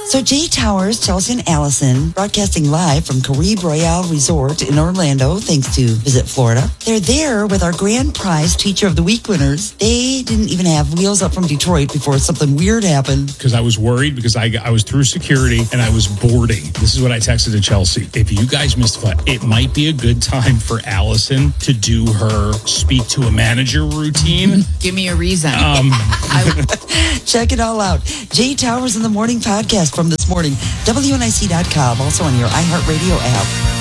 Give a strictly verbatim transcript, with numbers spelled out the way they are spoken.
So Jay Towers, Chelsea, and Allison broadcasting live from Caribe Royale Resort in Orlando, thanks to Visit Florida. They're there with our grand prize Teacher of the Week winners. They didn't even have wheels up from Detroit before something weird happened. Because I was worried because I, I was through security and I was boarding. This is what I texted to Chelsea. If you guys missed flight, it might be a good time for Allison to do her speak to a manager routine. Give me a reason. Um, I, Check it all out. Jay Towers in the Morning podcast from this morning. W N I C dot com, also on your iHeartRadio app.